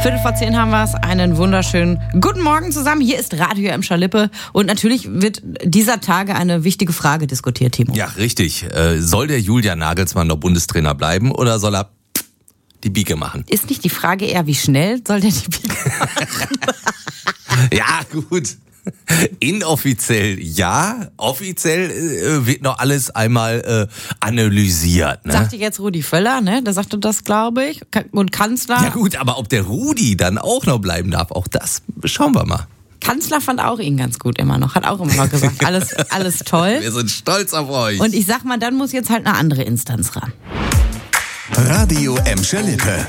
10:15 haben wir es. Einen wunderschönen guten Morgen zusammen. Hier ist Radio Emscher Lippe. Und natürlich wird dieser Tage eine wichtige Frage diskutiert, Timo. Ja, richtig. Soll der Julian Nagelsmann noch Bundestrainer bleiben oder soll er die Biege machen? Ist nicht die Frage eher, wie schnell soll der die Biege machen? Ja, gut. Inoffiziell ja, offiziell wird noch alles einmal analysiert. Ne? Sagte jetzt Rudi Völler, ne? Der sagte das, glaube ich. Und Kanzler. Ja gut, aber ob der Rudi dann auch noch bleiben darf, auch das schauen wir mal. Kanzler fand auch ihn ganz gut immer noch. Hat auch immer noch gesagt, alles toll. Wir sind stolz auf euch. Und ich sag mal, dann muss jetzt halt eine andere Instanz ran. Radio Emscher Lippe.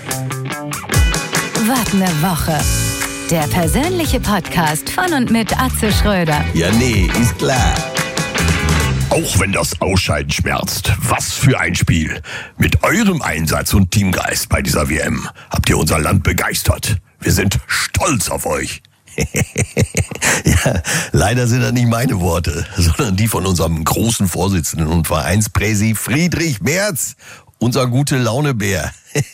Was eine Woche. Der persönliche Podcast von und mit Atze Schröder. Ja, nee, ist klar. Auch wenn das Ausscheiden schmerzt, was für ein Spiel. Mit eurem Einsatz und Teamgeist bei dieser WM habt ihr unser Land begeistert. Wir sind stolz auf euch. Ja, leider sind das nicht meine Worte, sondern die von unserem großen Vorsitzenden und Vereinspräsi Friedrich Merz, unser Gute-Laune-Bär.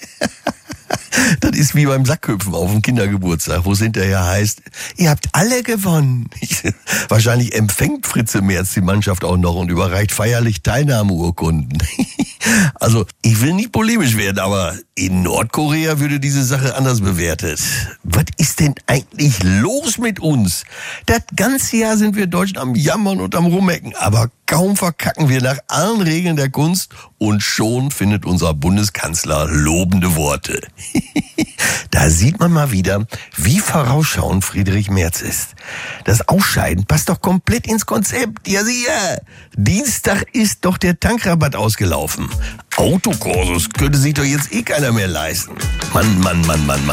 Das ist wie beim Sackhüpfen auf dem Kindergeburtstag, wo es hinterher heißt, ihr habt alle gewonnen. Wahrscheinlich empfängt Fritze Merz die Mannschaft auch noch und überreicht feierlich Teilnahmeurkunden. Also, ich will nicht polemisch werden, aber in Nordkorea würde diese Sache anders bewertet. Was ist denn eigentlich los mit uns? Das ganze Jahr sind wir Deutschen am Jammern und am Rummecken, aber kaum verkacken wir nach allen Regeln der Kunst und schon findet unser Bundeskanzler lobende Worte. Da sieht man mal wieder, wie vorausschauend Friedrich Merz ist. Das Ausscheiden passt doch komplett ins Konzept. Ja, sicher. Dienstag ist doch der Tankrabatt ausgelaufen. Autokursus könnte sich doch jetzt eh keiner mehr leisten. Mann.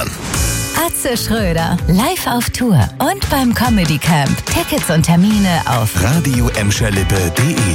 Atze Schröder, live auf Tour und beim Comedy Camp. Tickets und Termine auf radioemscherlippe.de